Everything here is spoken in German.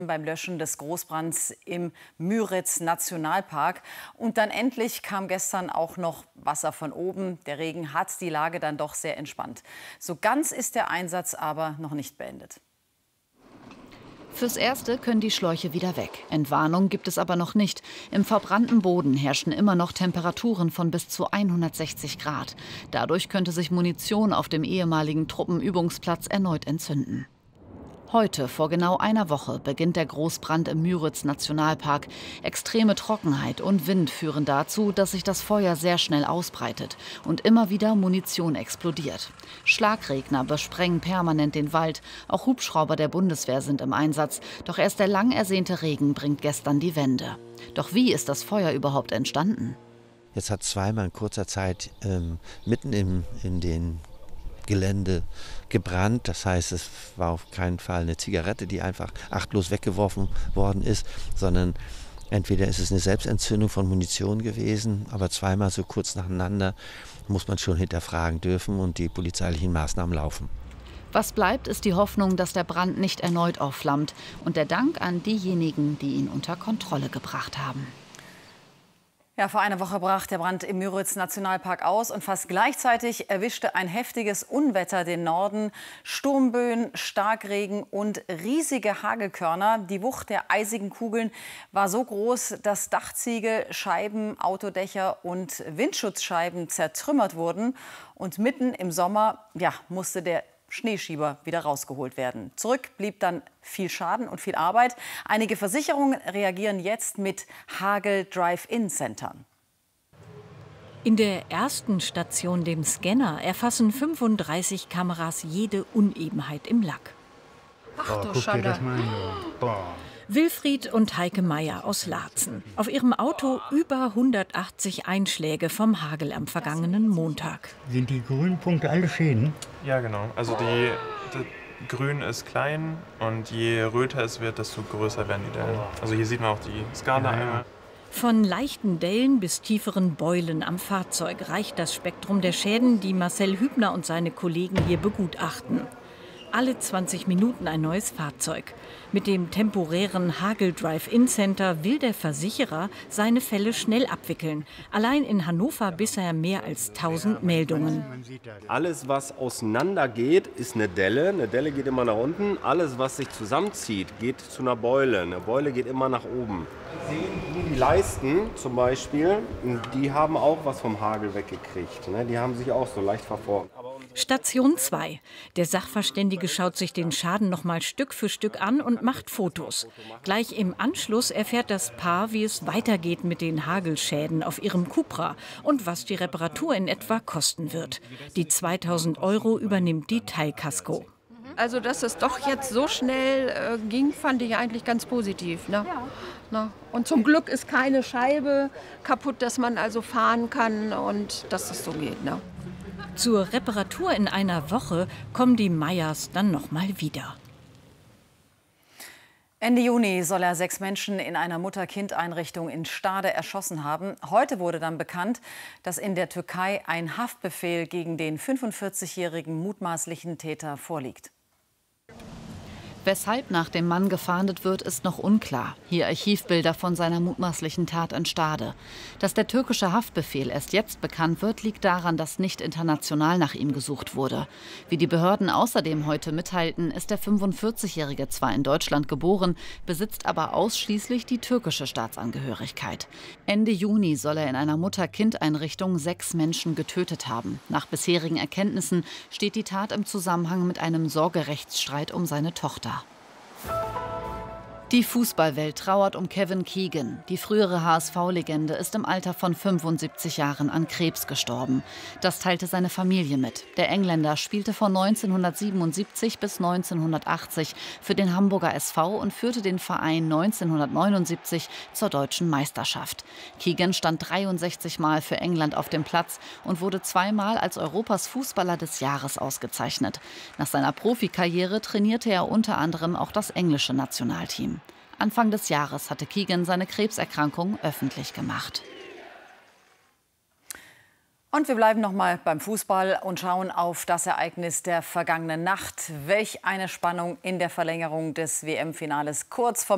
beim Löschen des Großbrands im Müritz-Nationalpark. Und dann endlich kam gestern auch noch Wasser von oben. Der Regen hat die Lage dann doch sehr entspannt. So ganz ist der Einsatz aber noch nicht beendet. Fürs Erste können die Schläuche wieder weg. Entwarnung gibt es aber noch nicht. Im verbrannten Boden herrschen immer noch Temperaturen von bis zu 160 Grad. Dadurch könnte sich Munition auf dem ehemaligen Truppenübungsplatz erneut entzünden. Heute, vor genau einer Woche, beginnt der Großbrand im Müritz-Nationalpark. Extreme Trockenheit und Wind führen dazu, dass sich das Feuer sehr schnell ausbreitet und immer wieder Munition explodiert. Schlagregner besprengen permanent den Wald. Auch Hubschrauber der Bundeswehr sind im Einsatz. Doch erst der lang ersehnte Regen bringt gestern die Wende. Doch wie ist das Feuer überhaupt entstanden? Jetzt hat zweimal in kurzer Zeit mitten in den Gelände gebrannt. Das heißt, es war auf keinen Fall eine Zigarette, die einfach achtlos weggeworfen worden ist, sondern entweder ist es eine Selbstentzündung von Munition gewesen, aber zweimal so kurz nacheinander muss man schon hinterfragen dürfen und die polizeilichen Maßnahmen laufen. Was bleibt, ist die Hoffnung, dass der Brand nicht erneut aufflammt und der Dank an diejenigen, die ihn unter Kontrolle gebracht haben. Ja, vor einer Woche brach der Brand im Müritz-Nationalpark aus und fast gleichzeitig erwischte ein heftiges Unwetter den Norden. Sturmböen, Starkregen und riesige Hagelkörner. Die Wucht der eisigen Kugeln war so groß, dass Dachziegel, Scheiben, Autodächer und Windschutzscheiben zertrümmert wurden. Und mitten im Sommer musste der Schneeschieber wieder rausgeholt werden. Zurück blieb dann viel Schaden und viel Arbeit. Einige Versicherungen reagieren jetzt mit Hagel-Drive-In-Centern. In der ersten Station, dem Scanner, erfassen 35 Kameras jede Unebenheit im Lack. Ach du Schande. Wilfried und Heike Meier aus Laatzen. Auf ihrem Auto über 180 Einschläge vom Hagel am vergangenen Montag. Sind die grünen Punkte alle Schäden? Ja, genau. Also die Grün ist klein und je röter es wird, desto größer werden die Dellen. Also hier sieht man auch die Skala einmal. Von leichten Dellen bis tieferen Beulen am Fahrzeug reicht das Spektrum der Schäden, die Marcel Hübner und seine Kollegen hier begutachten. Alle 20 Minuten ein neues Fahrzeug. Mit dem temporären Hagel-Drive-In-Center will der Versicherer seine Fälle schnell abwickeln. Allein in Hannover bisher mehr als 1000 Meldungen. Alles, was auseinander geht, ist eine Delle. Eine Delle geht immer nach unten. Alles, was sich zusammenzieht, geht zu einer Beule. Eine Beule geht immer nach oben. Die Leisten zum Beispiel, die haben auch was vom Hagel weggekriegt. Die haben sich auch so leicht verformt. Station 2. Der Sachverständige schaut sich den Schaden noch mal Stück für Stück an und macht Fotos. Gleich im Anschluss erfährt das Paar, wie es weitergeht mit den Hagelschäden auf ihrem Cupra und was die Reparatur in etwa kosten wird. Die 2000 € übernimmt die Teilkasko. Also, dass es doch jetzt so schnell ging, fand ich eigentlich ganz positiv. Ne? Ja. Und zum Glück ist keine Scheibe kaputt, dass man also fahren kann und dass es so geht. Ne? Zur Reparatur in einer Woche kommen die Meyers dann noch mal wieder. Ende Juni soll er 6 Menschen in einer Mutter-Kind-Einrichtung in Stade erschossen haben. Heute wurde dann bekannt, dass in der Türkei ein Haftbefehl gegen den 45-jährigen mutmaßlichen Täter vorliegt. Weshalb nach dem Mann gefahndet wird, ist noch unklar. Hier Archivbilder von seiner mutmaßlichen Tat in Stade. Dass der türkische Haftbefehl erst jetzt bekannt wird, liegt daran, dass nicht international nach ihm gesucht wurde. Wie die Behörden außerdem heute mitteilten, ist der 45-Jährige zwar in Deutschland geboren, besitzt aber ausschließlich die türkische Staatsangehörigkeit. Ende Juni soll er in einer Mutter-Kind-Einrichtung 6 Menschen getötet haben. Nach bisherigen Erkenntnissen steht die Tat im Zusammenhang mit einem Sorgerechtsstreit um seine Tochter. Die Fußballwelt trauert um Kevin Keegan. Die frühere HSV-Legende ist im Alter von 75 Jahren an Krebs gestorben. Das teilte seine Familie mit. Der Engländer spielte von 1977 bis 1980 für den Hamburger SV und führte den Verein 1979 zur deutschen Meisterschaft. Keegan stand 63 Mal für England auf dem Platz und wurde 2-mal als Europas Fußballer des Jahres ausgezeichnet. Nach seiner Profikarriere trainierte er unter anderem auch das englische Nationalteam. Anfang des Jahres hatte Keegan seine Krebserkrankung öffentlich gemacht. Und wir bleiben noch mal beim Fußball und schauen auf das Ereignis der vergangenen Nacht. Welch eine Spannung in der Verlängerung des WM-Finales kurz vor